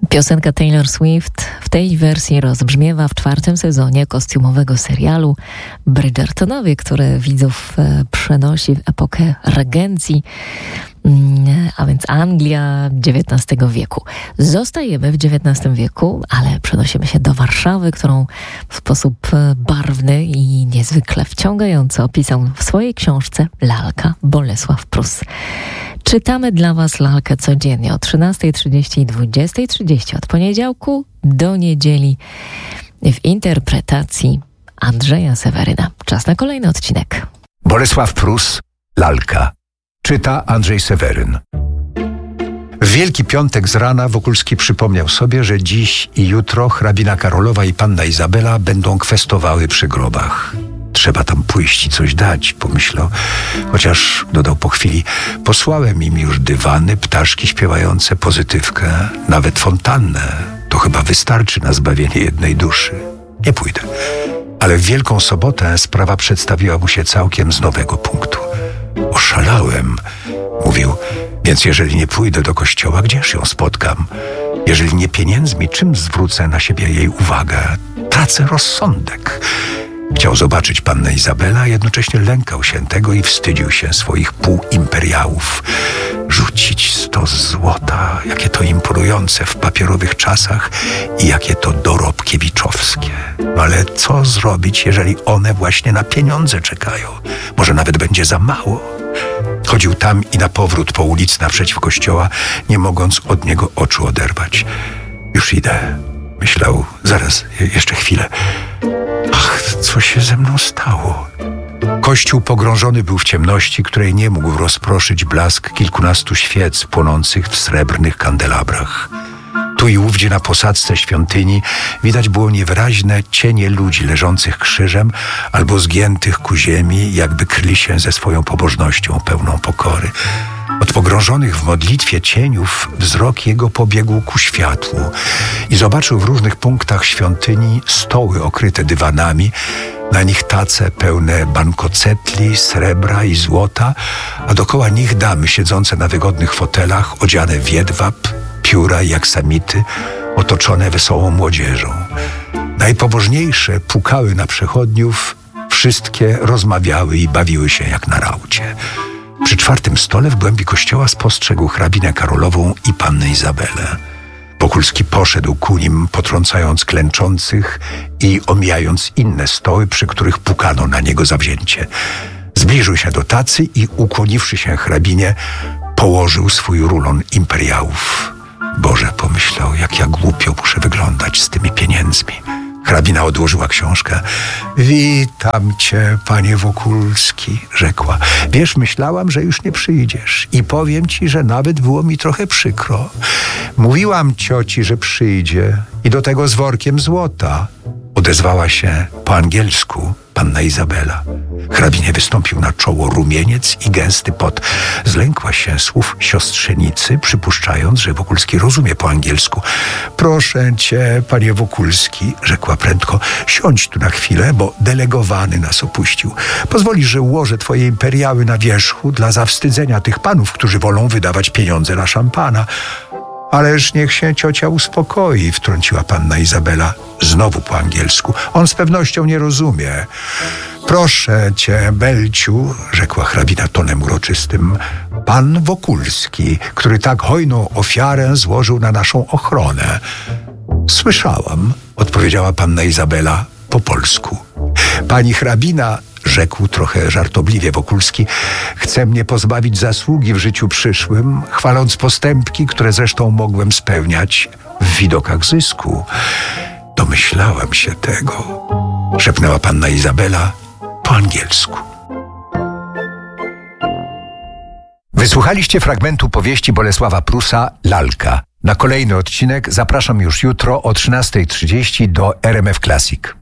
Piosenka Taylor Swift w tej wersji rozbrzmiewa w 4. sezonie kostiumowego serialu Bridgertonowie, który widzów przenosi w epokę regencji, a więc Anglia XIX wieku. Zostajemy w XIX wieku, ale przenosimy się do Warszawy, którą w sposób barwny i niezwykle wciągający opisał w swojej książce Lalka Bolesław Prus. Czytamy dla Was Lalkę codziennie o 13:30 i 20:30 od poniedziałku do niedzieli w interpretacji Andrzeja Seweryna. Czas na kolejny odcinek. Bolesław Prus, Lalka. Czyta Andrzej Seweryn. W Wielki Piątek z rana Wokulski przypomniał sobie, że dziś i jutro hrabina Karolowa i panna Izabela będą kwestowały przy grobach. Trzeba tam pójść i coś dać, pomyślał. Chociaż, dodał po chwili, posłałem im już dywany, ptaszki śpiewające, pozytywkę, nawet fontannę. To chyba wystarczy na zbawienie jednej duszy. Nie pójdę. Ale w Wielką Sobotę sprawa przedstawiła mu się całkiem z nowego punktu. Oszalałem, mówił, więc jeżeli nie pójdę do kościoła, gdzież ją spotkam? Jeżeli nie pieniędzmi, czym zwrócę na siebie jej uwagę? Tracę rozsądek. Chciał zobaczyć pannę Izabelę, a jednocześnie lękał się tego i wstydził się swoich półimperiałów. Rzucić 100 złota, jakie to imponujące w papierowych czasach i jakie to dorobkiewiczowskie. Ale co zrobić, jeżeli one właśnie na pieniądze czekają? Może nawet będzie za mało? Chodził tam i na powrót po ulicy naprzeciw kościoła, nie mogąc od niego oczu oderwać. Już idę, myślał, zaraz, jeszcze chwilę. Ach, co się ze mną stało? Kościół pogrążony był w ciemności, której nie mógł rozproszyć blask kilkunastu świec płonących w srebrnych kandelabrach. Tu i ówdzie na posadzce świątyni widać było niewyraźne cienie ludzi leżących krzyżem albo zgiętych ku ziemi, jakby kryli się ze swoją pobożnością pełną pokory. Od pogrążonych w modlitwie cieniów wzrok jego pobiegł ku światłu i zobaczył w różnych punktach świątyni stoły okryte dywanami, na nich tace pełne bankocetli, srebra i złota, a dookoła nich damy siedzące na wygodnych fotelach, odziane w jedwab, pióra i aksamity, otoczone wesołą młodzieżą. Najpobożniejsze pukały na przechodniów, wszystkie rozmawiały i bawiły się jak na raucie. Przy 4. stole w głębi kościoła spostrzegł hrabinę Karolową i pannę Izabelę. Wokulski poszedł ku nim, potrącając klęczących i omijając inne stoły, przy których pukano na niego zawzięcie. Zbliżył się do tacy i, ukłoniwszy się hrabinie, położył swój rulon imperiałów. Boże, pomyślał, jak ja głupio muszę wyglądać z tymi pieniędzmi. Hrabina odłożyła książkę. Witam cię, panie Wokulski, rzekła. Wiesz, myślałam, że już nie przyjdziesz i powiem ci, że nawet było mi trochę przykro. Mówiłam cioci, że przyjdzie i do tego z workiem złota. Odezwała się po angielsku panna Izabela. Hrabinie wystąpił na czoło rumieniec i gęsty pot. Zlękła się słów siostrzenicy, przypuszczając, że Wokulski rozumie po angielsku. Proszę cię, panie Wokulski, rzekła prędko, siądź tu na chwilę, bo delegowany nas opuścił. Pozwolisz, że ułożę twoje imperiały na wierzchu dla zawstydzenia tych panów, którzy wolą wydawać pieniądze na szampana. Ależ niech się ciocia uspokoi, wtrąciła panna Izabela, znowu po angielsku. On z pewnością nie rozumie. Proszę cię, Belciu, rzekła hrabina tonem uroczystym, pan Wokulski, który tak hojną ofiarę złożył na naszą ochronę. Słyszałam, odpowiedziała panna Izabela po polsku. Pani hrabina, rzekł trochę żartobliwie Wokulski, chce mnie pozbawić zasługi w życiu przyszłym, chwaląc postępki, które zresztą mogłem spełniać w widokach zysku. Domyślałam się tego, szepnęła panna Izabela po angielsku. Wysłuchaliście fragmentu powieści Bolesława Prusa Lalka. Na kolejny odcinek zapraszam już jutro o 13:30 do RMF Classic.